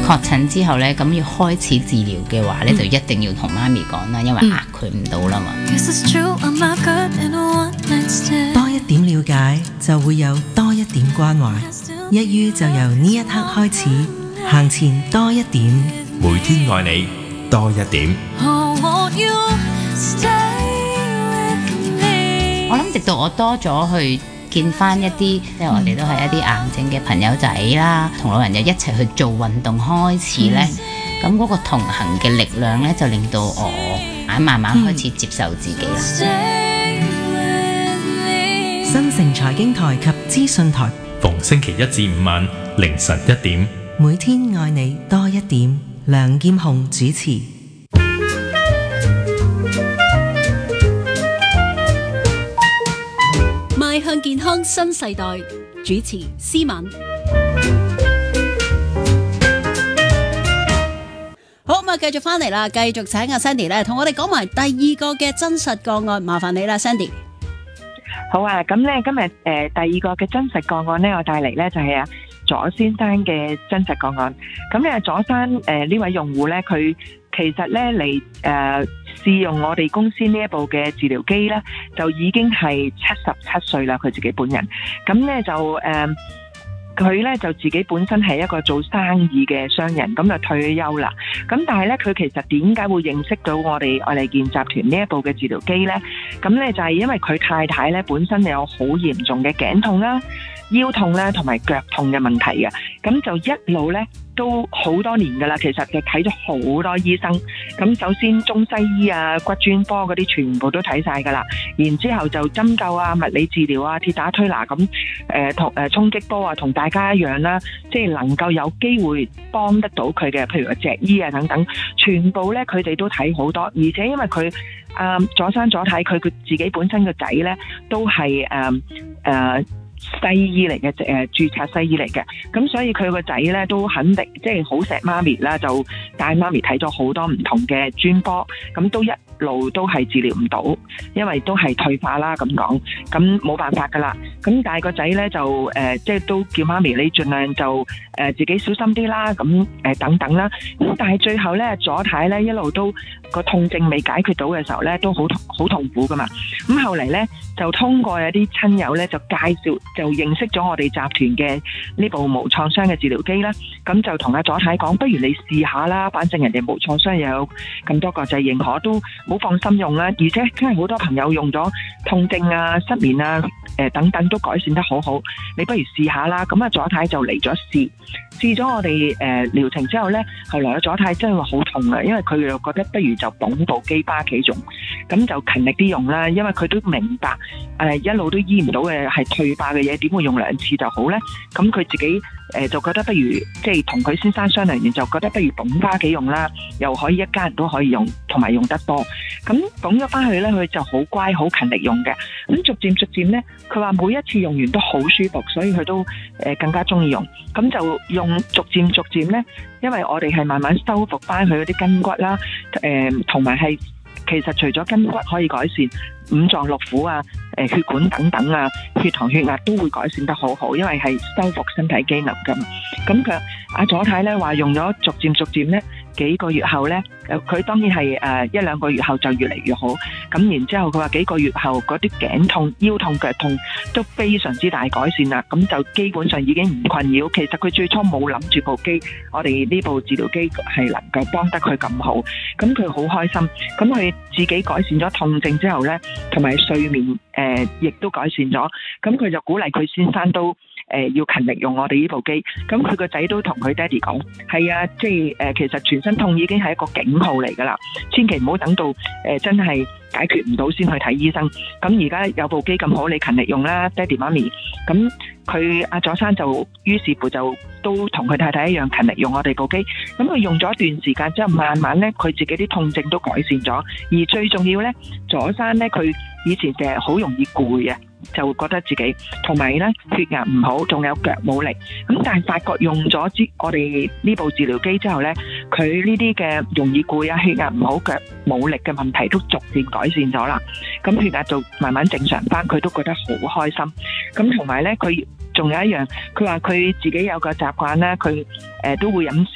確診之後咧，咁要開始治療嘅話咧，就一定要同媽咪講啦，因為壓佢唔到啦嘛。 多一點了解，就會有多一點關懷。一於就由呢一刻開始，行前多一點， 每天愛你多一點。 我諗直到我多咗去見翻一啲，即係我哋都係一啲癌症嘅朋友仔啦，同老人家一齊去做運動開始呢。咁嗰個同行嘅力量呢，就令到我慢慢開始接受自己啦。 新城財經台及資訊台， 逢星期一至五晚凌晨1點， 每天愛你多一點。梁劍虹主持。 邁向健康新世代，主持思敏。好，咁啊，繼續翻嚟啦，繼續請阿 Sandy 咧，同我哋講埋第二個嘅真實個案，麻煩你啦 ，Sandy。 好啊，咁咧今日第二個嘅真實個案咧，我帶嚟咧就係阿左先生嘅真實個案。咁咧左生呢位用戶咧，佢其實咧嚟試用我哋公司呢一部嘅治療機咧，就已經係77歲啦，佢自己本人。咁咧就佢咧就自己本身係一個做生意嘅商人，咁就退休啦。咁但係咧，佢其實點解會認識到我哋愛麗健集團呢一部嘅治療機咧？咁咧就係因為佢太太咧本身有好嚴重嘅頸痛啦、腰痛啦同埋腳痛嘅問題嘅，咁就一路咧都好多年噶啦。其實就睇咗好多醫生，咁首先中西醫啊、骨專科嗰啲全部都睇晒噶啦，然之後就針灸啊、物理治療啊、鐵打推拿咁同衝擊波啊，同大家一樣啦，即係能夠有機會幫得到佢嘅，譬如話脊醫啊等等，全部咧佢哋都睇好多，而且因為佢左生左睇佢自己本身個仔咧都係西醫嚟嘅，註冊西醫嚟嘅，咁所以佢個仔咧都肯定即係好錫媽咪啦，就帶媽咪睇咗好多唔同嘅專科，咁都一路都係治療唔到，因為都係退化啦咁講，咁冇辦法噶啦。咁但係個仔咧就即係都叫媽咪你盡量就自己小心啲啦，咁等等啦。咁但係最後咧左太咧一路都個痛症未解決到嘅時候咧，都好痛苦噶嘛。咁後嚟咧就通過有啲親友咧就介紹，就認識咗我哋集團嘅呢部無創傷嘅治療機啦。咁就同阿左太講，不如你試下啦，反正人哋無創傷又有咁多國際認可，都好放心用啦。而且真係好多朋友用咗痛症啊、失眠啊等等都改善得好好，你不如試下啦。咁啊左太就嚟咗試咗我哋療程之後咧，後來阿左太真係話好痛啊，因為佢又覺得不如就綁部機巴企用，咁就勤力啲用啦。因為佢都明白一路都醫唔到嘅係退化嘅嘢，點會用2次就好咧？咁佢自己就覺得不如即係同佢先生商量完，就覺得不如綁翻幾用啦，又可以一家人都可以用，同埋用得多。咁綁咗翻去咧，佢就好乖好勤力用嘅。咁逐漸咧，佢話每一次用完都好舒服，所以佢都更加中意用。咁就用逐漸咧，因為我哋係慢慢修復翻佢嗰啲筋骨啦，同埋係其實除咗筋骨可以改善，五臟六腑啊、血管等等啊、血糖血壓都會改善得好好，因為係修復身體機能噶嘛。咁佢阿左太咧話用咗逐漸咧，幾個月後咧，佢當然係1-2個月後就越嚟越好。咁然之後佢話幾個月後嗰啲頸痛、腰痛、腳痛都非常之大改善啦。咁就基本上已經唔困擾。其實佢最初冇諗住部機，我哋呢部治療機係能夠幫得佢咁好。咁佢好開心。咁佢自己改善咗痛症之後咧，同埋睡眠亦都改善咗。咁佢就鼓勵佢先生都要勤力用我哋呢部機。咁佢個仔都同佢爹哋講，係啊，即係其實全身痛已經係一個警號嚟噶啦，千祈唔好等到真係解決唔到先去睇醫生。咁而家有部機咁好，你勤力用啦，爹哋媽咪。咁佢阿左生就於是乎就都同佢太太一樣勤力用我哋部機。咁佢用咗一段時間之後，慢慢咧佢自己啲痛症都改善咗。而最重要咧，左生咧佢以前就係好容易攰啊，就會覺得自己同埋咧血壓唔好，仲有腳冇力。咁但係發覺用咗我哋呢部治療機之後咧，佢呢啲嘅容易攰啊、血壓唔好、腳冇力嘅問題都逐漸改善咗啦。咁血壓就慢慢正常翻，佢都覺得好開心。咁同埋咧，佢仲有一樣，佢話佢自己有個習慣咧，佢都會飲